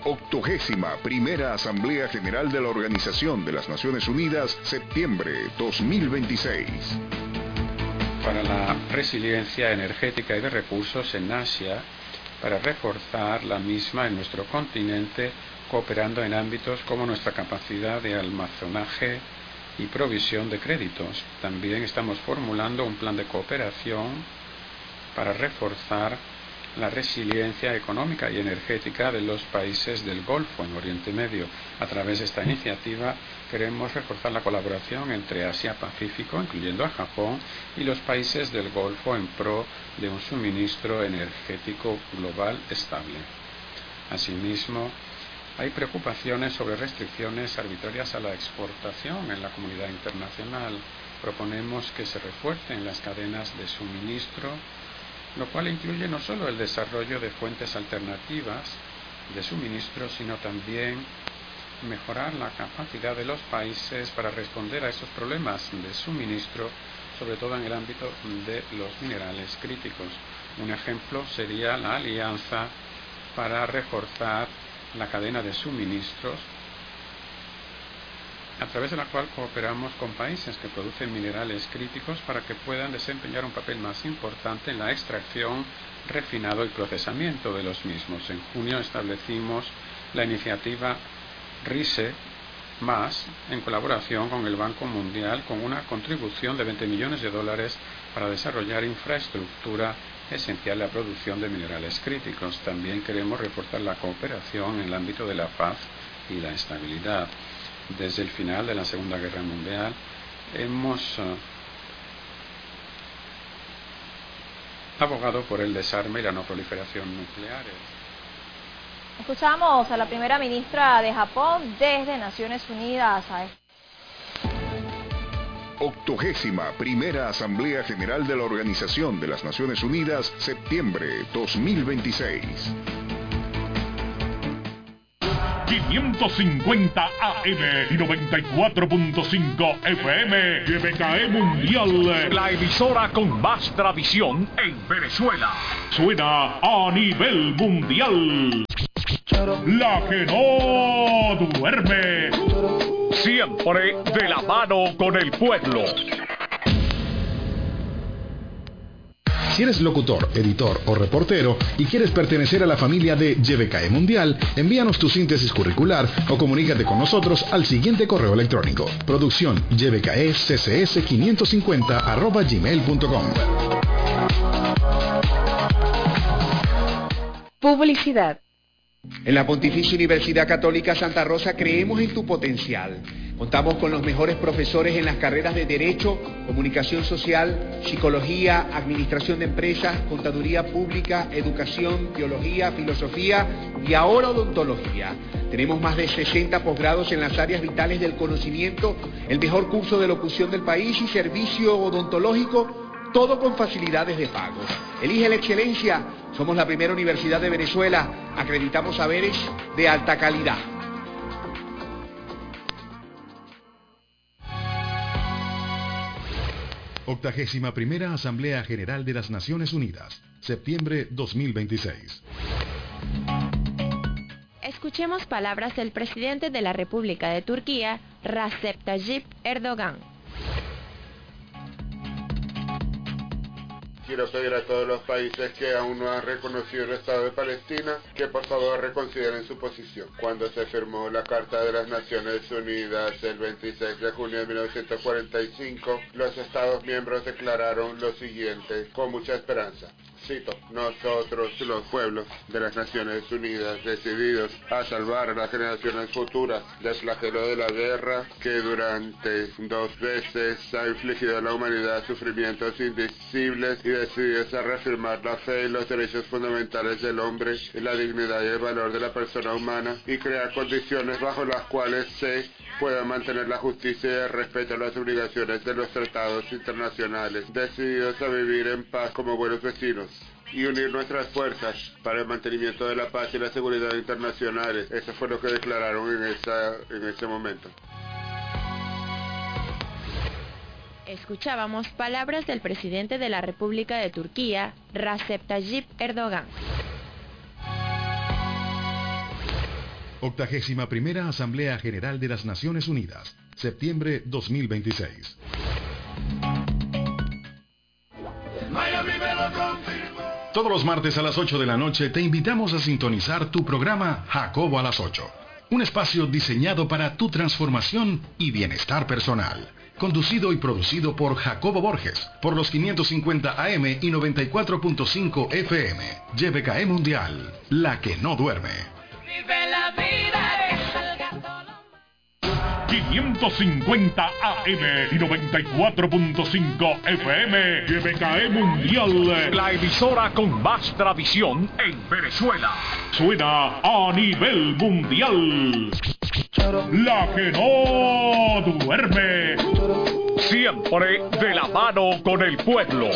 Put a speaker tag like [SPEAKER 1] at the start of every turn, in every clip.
[SPEAKER 1] 81ª Asamblea General de la Organización de las Naciones Unidas, septiembre 2026.
[SPEAKER 2] Para la resiliencia energética y de recursos en Asia, para reforzar la misma en nuestro continente, cooperando en ámbitos como nuestra capacidad de almacenaje y provisión de créditos. También estamos formulando un plan de cooperación para reforzar la resiliencia económica y energética de los países del Golfo en Oriente Medio. A través de esta iniciativa queremos reforzar la colaboración entre Asia-Pacífico, incluyendo a Japón, y los países del Golfo en pro de un suministro energético global estable. Asimismo, hay preocupaciones sobre restricciones arbitrarias a la exportación en la comunidad internacional. Proponemos que se refuercen las cadenas de suministro, lo cual incluye no solo el desarrollo de fuentes alternativas de suministro, sino también mejorar la capacidad de los países para responder a estos problemas de suministro, sobre todo en el ámbito de los minerales críticos. Un ejemplo sería la alianza para reforzar la cadena de suministros, a través de la cual cooperamos con países que producen minerales críticos para que puedan desempeñar un papel más importante en la extracción, refinado y procesamiento de los mismos. En junio establecimos la iniciativa RISE+, en colaboración con el Banco Mundial, con una contribución de $20 millones para desarrollar infraestructura esencial a la producción de minerales críticos. También queremos reforzar la cooperación en el ámbito de la paz y la estabilidad. Desde el final de la Segunda Guerra Mundial hemos abogado por el desarme y la no proliferación nucleares.
[SPEAKER 3] Escuchamos a la primera ministra de Japón desde Naciones Unidas.
[SPEAKER 1] 81ª Asamblea General de la Organización de las Naciones Unidas, septiembre 2026.
[SPEAKER 4] 550 AM y 94.5 FM. YBKE Mundial, la emisora con más tradición en Venezuela. Suena a nivel mundial. La que no duerme. Siempre de la mano con el pueblo.
[SPEAKER 5] Si eres locutor, editor o reportero y quieres pertenecer a la familia de YBKE Mundial, envíanos tu síntesis curricular o comunícate con nosotros al siguiente correo electrónico: producción ybkeccs550@gmail.com.
[SPEAKER 6] Publicidad.
[SPEAKER 7] En la Pontificia Universidad Católica Santa Rosa creemos en tu potencial. Contamos con los mejores profesores en las carreras de Derecho, Comunicación Social, Psicología, Administración de Empresas, Contaduría Pública, Educación, Biología, Filosofía y ahora Odontología. Tenemos más de 60 posgrados en las áreas vitales del conocimiento, el mejor curso de locución del país y servicio odontológico, todo con facilidades de pago. Elige la excelencia. Somos la primera universidad de Venezuela. Acreditamos saberes de alta calidad.
[SPEAKER 5] Octagésima primera Asamblea General de las Naciones Unidas, septiembre 2026.
[SPEAKER 6] Escuchemos palabras del presidente de la República de Turquía, Recep Tayyip Erdogan.
[SPEAKER 8] Quiero pedir a todos los países que aún no han reconocido el Estado de Palestina que por favor reconsideren su posición. Cuando se firmó la Carta de las Naciones Unidas el 26 de junio de 1945, los Estados miembros declararon lo siguiente con mucha esperanza. Cito: nosotros, los pueblos de las Naciones Unidas, decididos a salvar a las generaciones futuras del flagelo de la guerra que durante 2 veces ha infligido a la humanidad sufrimientos indecibles, y decididos a reafirmar la fe y los derechos fundamentales del hombre y la dignidad y el valor de la persona humana, y crear condiciones bajo las cuales se pueda mantener la justicia y el respeto a las obligaciones de los tratados internacionales, decididos a vivir en paz como buenos vecinos y unir nuestras fuerzas para el mantenimiento de la paz y la seguridad internacionales. Eso fue lo que declararon en ese momento.
[SPEAKER 6] Escuchábamos palabras del presidente de la República de Turquía, Recep Tayyip Erdogan.
[SPEAKER 5] 81ª Asamblea General de las Naciones Unidas, septiembre 2026. Todos los martes a las 8 de la noche te invitamos a sintonizar tu programa Jacobo a las 8. Un espacio diseñado para tu transformación y bienestar personal. Conducido y producido por Jacobo Borges, por los 550 AM y 94.5 FM. YBKE Mundial, la que no duerme.
[SPEAKER 9] Vive la vida,
[SPEAKER 4] 550 AM y 94.5 FM. YBKE Mundial, la emisora con más tradición en Venezuela. Suena a nivel mundial. La que no duerme. Siempre de la mano con el pueblo.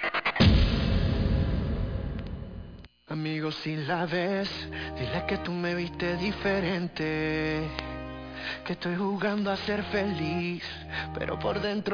[SPEAKER 10] Amigo, si la ves, dile que tú me viste diferente. Que estoy jugando a ser feliz, pero por dentro